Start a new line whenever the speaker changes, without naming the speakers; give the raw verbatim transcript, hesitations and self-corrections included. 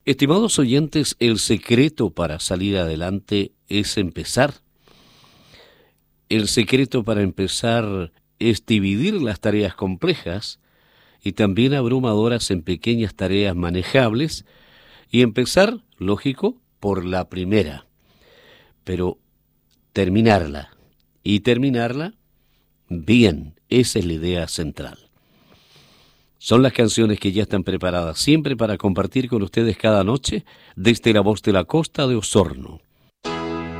Estimados oyentes, el secreto para salir adelante es empezar. El secreto para empezar es dividir las tareas complejas y también abrumadoras en pequeñas tareas manejables y empezar, lógico, por la primera, pero terminarla y terminarla bien, esa es la idea central. Son las canciones que ya están preparadas siempre para compartir con ustedes cada noche desde la voz de la costa de Osorno.